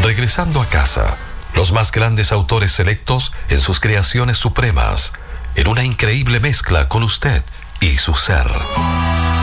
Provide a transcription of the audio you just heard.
Regresando a casa, los más grandes autores selectos en sus creaciones supremas, en una increíble mezcla con usted y su ser.